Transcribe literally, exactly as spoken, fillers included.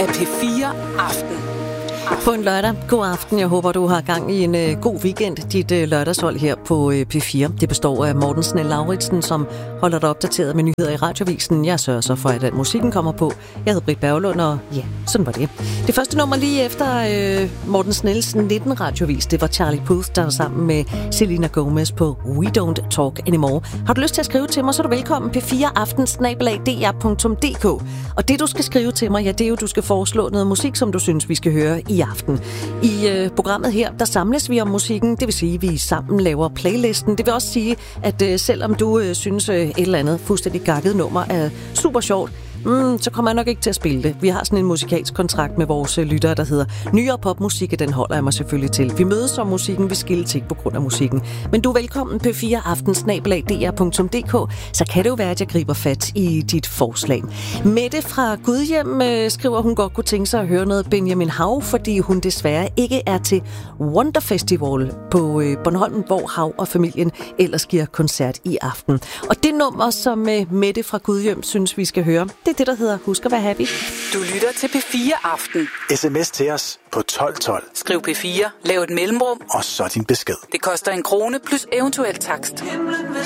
af P fire Aften. På en lørdag. God aften. Jeg håber, du har gang i en uh, god weekend. Dit uh, lørdagshold her på uh, P fire. Det består af Morten Snell Lauritsen, som holder dig opdateret med nyheder i Radiovisen. Jeg sørger så for, at, at musikken kommer på. Jeg hedder Britt Berglund, og ja, sådan var det. Det første nummer lige efter uh, Morten Snells nitten radiovis, det var Charlie Puth, der var sammen med Selena Gomez på We Don't Talk Anymore. Har du lyst til at skrive til mig, så er du velkommen. P fire aften snabel-a d r punktum d k. Og det, du skal skrive til mig, ja, det er jo, du skal foreslå noget musik, som du synes, vi skal høre i aften. I øh, programmet her, der samles vi om musikken, det vil sige, at vi sammen laver playlisten. Det vil også sige, at øh, selvom du øh, synes øh, et eller andet fuldstændig gakket nummer er super sjovt, Mm, så kommer jeg nok ikke til at spille det. Vi har sådan en musikalsk kontrakt med vores øh, lyttere, der hedder nyere popmusik, og den holder jeg mig selvfølgelig til. Vi mødes om musikken, vi skilles ikke på grund af musikken. Men du er velkommen P fire aften snabel-a d r punktum d k, så kan det jo være, at jeg griber fat i dit forslag. Mette fra Gudhjem øh, skriver, hun godt kunne tænke sig at høre noget Benjamin Hav, fordi hun desværre ikke er til Wonder Festival på øh, Bornholm, hvor Hav og familien ellers giver koncert i aften. Og det nummer, som øh, Mette fra Gudhjem synes, vi skal høre, det er det, der hedder Husk at være happy. Du lytter til P fire Aften. Sms til os på tolv tolv. Skriv P fire, lav et mellemrum, og så din besked. det koster en krone plus eventuel takst.